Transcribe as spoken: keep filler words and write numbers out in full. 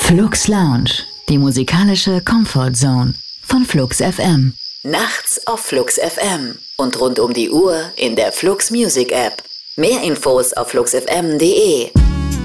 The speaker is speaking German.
Flux Lounge, die musikalische Comfort Zone von Flux F M. Nachts auf Flux F M und rund um die Uhr in der Flux Music App. Mehr Infos auf flux f m punkt d e.